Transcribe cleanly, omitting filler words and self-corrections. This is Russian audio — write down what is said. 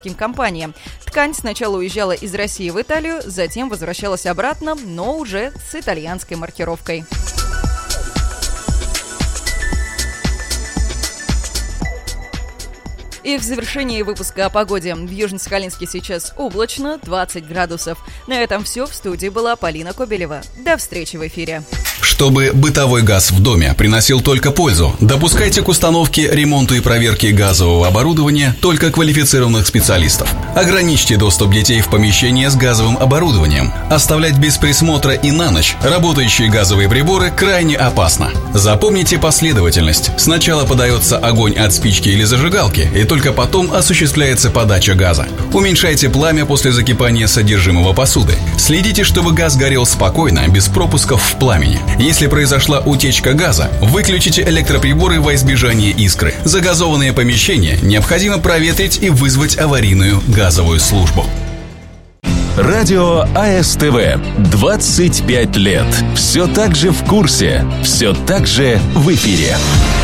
компаниям. Ткань сначала уезжала из России в Италию, затем возвращалась обратно, но уже с итальянской маркировкой. И в завершении выпуска о погоде. В Южно-Сахалинске сейчас облачно, 20 градусов. На этом все. В студии была Полина Кобелева. До встречи в эфире. Чтобы бытовой газ в доме приносил только пользу, допускайте к установке, ремонту и проверке газового оборудования только квалифицированных специалистов. Ограничьте доступ детей в помещение с газовым оборудованием. Оставлять без присмотра и на ночь работающие газовые приборы крайне опасно. Запомните последовательность. Сначала подается огонь от спички или зажигалки, и только потом осуществляется подача газа. Уменьшайте пламя после закипания содержимого посуды. Следите, чтобы газ горел спокойно, без пропусков в пламени. Если произошла утечка газа, выключите электроприборы во избежание искры. Загазованные помещения необходимо проветрить и вызвать аварийную газовую службу. Радио АСТВ. 25 лет. Все так же в курсе. Все так же в эфире.